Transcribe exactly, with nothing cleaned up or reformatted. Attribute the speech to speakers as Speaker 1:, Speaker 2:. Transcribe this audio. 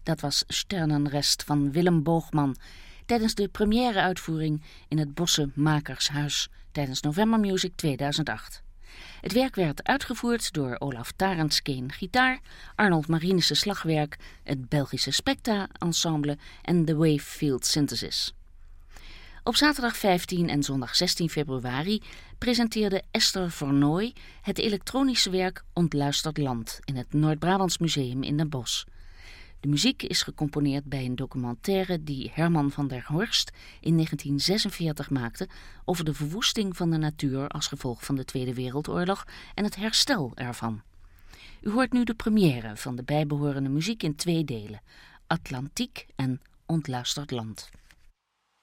Speaker 1: Dat was Sternenrest van Willem Boogman tijdens de première-uitvoering in het Bosse Makershuis tijdens November Music tweeduizend acht. Het werk werd uitgevoerd door Olaf Tarenskeen gitaar, Arnold Marinissen slagwerk, het Belgische Specta Ensemble en de Wavefield Synthesis. Op zaterdag vijftien en zondag zestien februari presenteerde Esther Vernooy het elektronische werk Ontluisterd Land in het Noord-Brabants Museum in Den Bosch. De muziek is gecomponeerd bij een documentaire die Herman van der Horst in negentien zesenveertig maakte over de verwoesting van de natuur als gevolg van de Tweede Wereldoorlog en het herstel ervan. U hoort nu de première van de bijbehorende muziek in twee delen, Atlantiek en Ontluisterd Land.